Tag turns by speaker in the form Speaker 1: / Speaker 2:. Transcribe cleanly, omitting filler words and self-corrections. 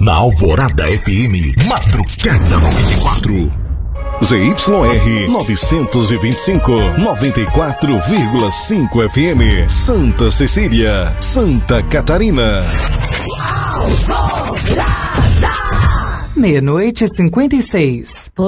Speaker 1: Na Alvorada FM, Madrugada 94. ZYR 925, 94,5 FM, Santa Cecília, Santa Catarina.
Speaker 2: Alvorada! 00:56.